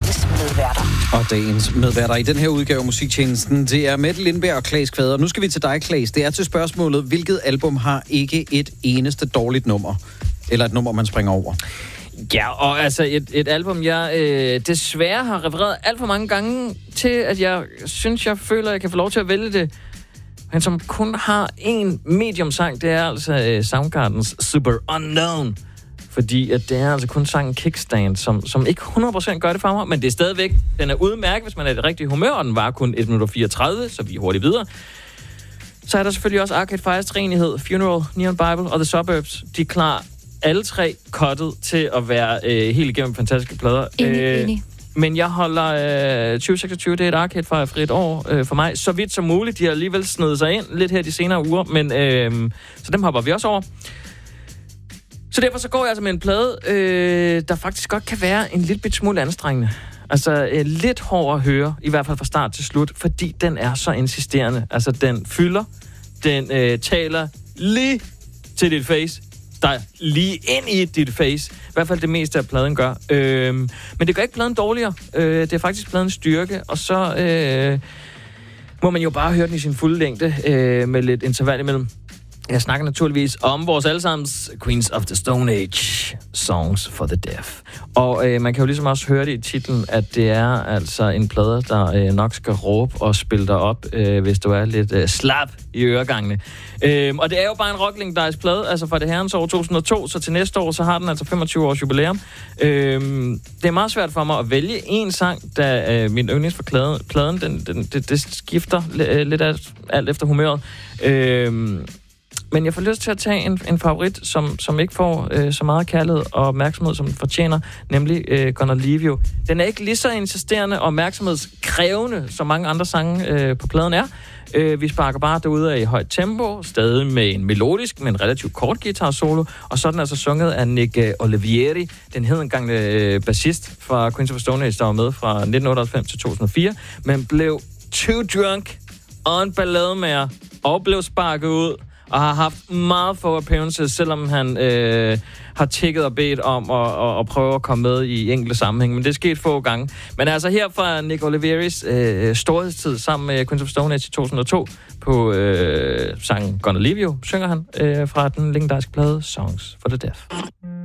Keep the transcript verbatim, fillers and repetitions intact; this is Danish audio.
dagens medværter. Og dagens medværter i den her udgave af Musiktjenesten, det er Mette Lindberg og Claes Kvader. Nu skal vi til dig, Claes. Det er til spørgsmålet, hvilket album har ikke et eneste dårligt nummer? Eller et nummer, man springer over? Ja, og altså et, et album, jeg øh, desværre har refereret alt for mange gange til, at jeg synes, jeg føler, at jeg kan få lov til at vælge det. Men som kun har en medium-sang, det er altså øh, Soundgardens Super Unknown. Fordi at det er altså kun sangen Kickstand, som, som ikke hundrede procent gør det for mig, men det er stadigvæk, den er udmærket, hvis man er i det rigtige humør, og den var kun et minut og fireogtredive, så vi er hurtigt videre. Så er der selvfølgelig også Arcade Fire's Træenighed, Funeral, Neon Bible og The Suburbs. De er klar alle tre cuttet til at være øh, helt igennem fantastiske plader. Enig, øh, enig. Men jeg holder øh, tyve seksogtyve, det er et Arcade Fire frit år øh, for mig. Så vidt som muligt, de har alligevel snedet sig ind lidt her de senere uger, men øh, så dem hopper vi også over. Så derfor så går jeg altså med en plade, øh, der faktisk godt kan være en lille bit smule anstrengende. Altså øh, lidt hård at høre, i hvert fald fra start til slut, fordi den er så insisterende. Altså den fylder, den øh, taler lige til dit face, der er lige ind i dit face. I hvert fald det meste af pladen gør. Øh, men det gør ikke pladen dårligere. Øh, det er faktisk pladens styrke, og så øh, må man jo bare høre den i sin fulde længde, øh, med lidt interval imellem. Jeg snakker naturligvis om vores allesammens Queens of the Stone Age, Songs for the Deaf. Og øh, man kan jo ligesom også høre det i titlen, at det er altså en plade, der øh, nok skal råbe og spille dig op, øh, hvis du er lidt øh, slap i øregangene. Øh, og det er jo bare en rocklegendarisk plade, altså fra det herrens år to tusind og to, så til næste år, så har den altså femogtyve års jubilæum. Øh, det er meget svært for mig at vælge en sang, da øh, min yndlings for pladen, pladen den, den, det, det skifter øh, lidt af, alt efter humøret. Øh, Men jeg får lyst til at tage en, en favorit, som, som ikke får øh, så meget kærlighed og opmærksomhed, som den fortjener, nemlig øh, Gonna Leave You. Den er ikke lige så insisterende og opmærksomhedskrævende, som mange andre sange øh, på pladen er. Øh, vi sparker bare derude af i højt tempo, stadig med en melodisk, men relativt kort guitar solo, og så er den altså sunget af Nick Olivieri, den hed engang øh, bassist fra Queens of the Stone Age, der var med fra nitten otteoghalvfems til to tusind og fire, men blev too drunk og en ballademager og blev sparket ud, og har haft meget få appearances, selvom han øh, har tækket og bedt om at, at, at prøve at komme med i enkelte sammenhæng. Men det er sket få gange. Men altså her fra Nick Olivieris øh, storhedstid sammen med Queens of Stone Age i to tusind og to på øh, sangen Gonna Leave You, synger han øh, fra den legendariske plade Songs for the Deaf.